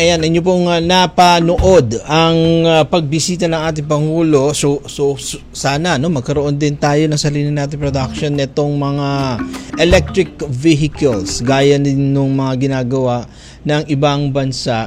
Ayan, inyo pong napanood ang pagbisita ng ating Pangulo. So sana magkaroon din tayo ng sarili natin production nitong mga electric vehicles gaya din ng mga ginagawa ng ibang bansa